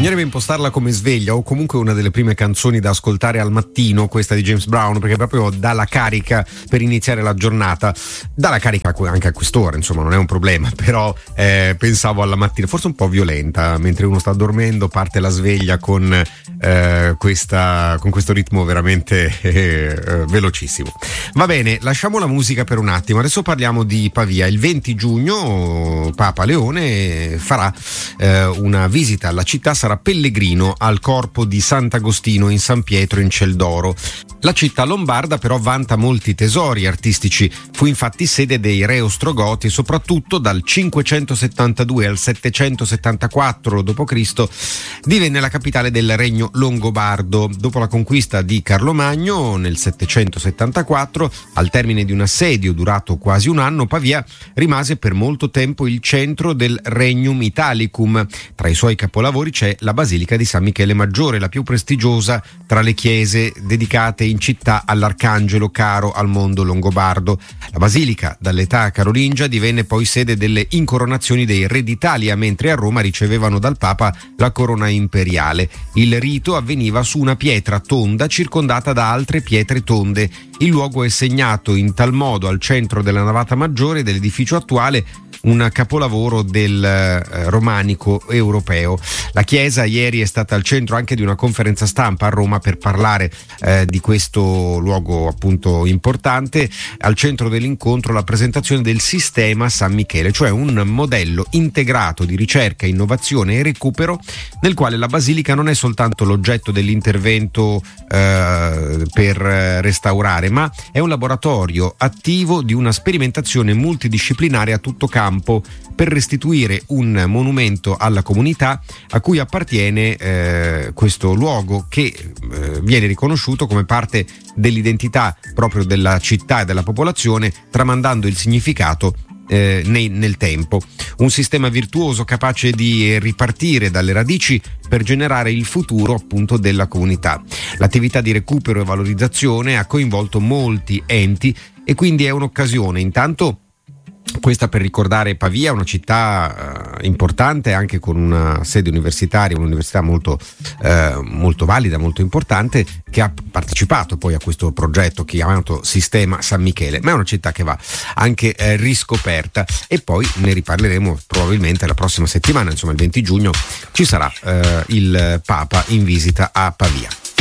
Bisognerebbe impostarla come sveglia o comunque una delle prime canzoni da ascoltare al mattino, questa di James Brown, perché proprio dà la carica per iniziare la giornata, dà la carica anche a quest'ora, insomma non è un problema, però pensavo alla mattina, forse un po' violenta, mentre uno sta dormendo parte la sveglia con questo ritmo veramente velocissimo. Va bene, lasciamo la musica per un attimo, adesso parliamo di Pavia. Il 20 giugno Papa Leone farà una visita alla città, sarà pellegrino al corpo di Sant'Agostino in San Pietro in Ciel d'Oro. La città lombarda però vanta molti tesori artistici, fu infatti sede dei re ostrogoti e soprattutto dal 572 al 774 d.C. divenne la capitale del regno longobardo. Dopo la conquista di Carlo Magno nel 774, al termine di un assedio durato quasi un anno, Pavia rimase per molto tempo il centro del Regnum Italicum. Tra i suoi capolavori c'è la Basilica di San Michele Maggiore, la più prestigiosa tra le chiese dedicate in città all'Arcangelo caro al mondo longobardo. La basilica, dall'età carolingia, divenne poi sede delle incoronazioni dei re d'Italia, mentre a Roma ricevevano dal Papa la corona imperiale. Il rito avveniva su una pietra tonda circondata da altre pietre tonde. Il luogo è segnato in tal modo al centro della navata maggiore dell'edificio attuale, un capolavoro del romanico europeo. La chiesa ieri è stata al centro anche di una conferenza stampa a Roma per parlare di questo luogo appunto importante. Al centro dell'incontro la presentazione del sistema San Michele, cioè un modello integrato di ricerca, innovazione e recupero nel quale la basilica non è soltanto l'oggetto dell'intervento per restaurare, ma è un laboratorio attivo di una sperimentazione multidisciplinare a tutto campo per restituire un monumento alla comunità a cui appartiene questo luogo, che viene riconosciuto come parte dell'identità proprio della città e della popolazione, tramandando il significato nel tempo. Un sistema virtuoso capace di ripartire dalle radici per generare il futuro appunto della comunità. L'attività di recupero e valorizzazione ha coinvolto molti enti e quindi è un'occasione intanto questa per ricordare Pavia, una città importante anche con una sede universitaria, un'università molto valida, molto importante, che ha partecipato poi a questo progetto chiamato Sistema San Michele, ma è una città che va anche riscoperta, e poi ne riparleremo probabilmente la prossima settimana, insomma il 20 giugno ci sarà il Papa in visita a Pavia.